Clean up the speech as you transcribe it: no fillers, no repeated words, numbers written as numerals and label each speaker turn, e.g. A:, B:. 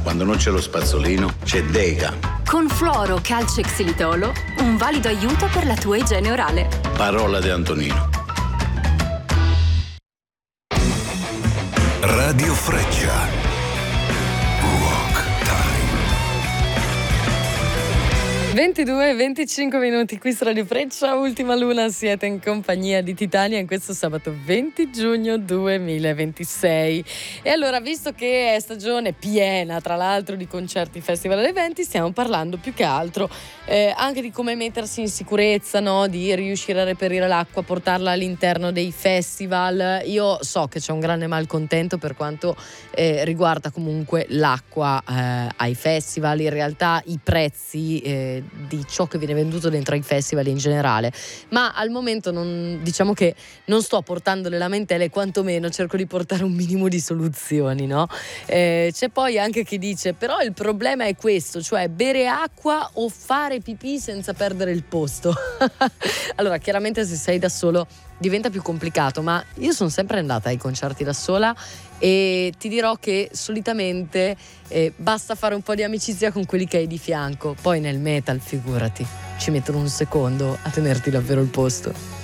A: quando non c'è lo spazzolino, c'è Dega.
B: Con fluoro, calcio e xilitolo, un valido aiuto per la tua igiene orale.
A: Parola di Antonino.
C: Radio Freccia. Rock Time.
D: 22-25 qui su Radio Freccia, Ultima Luna, siete in compagnia di Titania in questo sabato 20 giugno 2026. E allora, visto che è stagione piena tra l'altro di concerti, festival ed eventi, stiamo parlando più che altro anche di come mettersi in sicurezza, no? Di riuscire a reperire l'acqua, portarla all'interno dei festival. Io so che c'è un grande malcontento per quanto riguarda comunque l'acqua ai festival, in realtà i prezzi di ciò che viene venduto dentro ai festival in generale, ma al momento diciamo che non sto portando le lamentele, quantomeno cerco di portare un minimo di soluzioni, no? C'è poi anche chi dice però il problema è questo, cioè bere acqua o fare pipì senza perdere il posto. Allora, chiaramente se sei da solo diventa più complicato, ma io sono sempre andata ai concerti da sola e ti dirò che solitamente basta fare un po' di amicizia con quelli che hai di fianco. Poi nel metal, figurati, ci mettono un secondo a tenerti davvero il posto.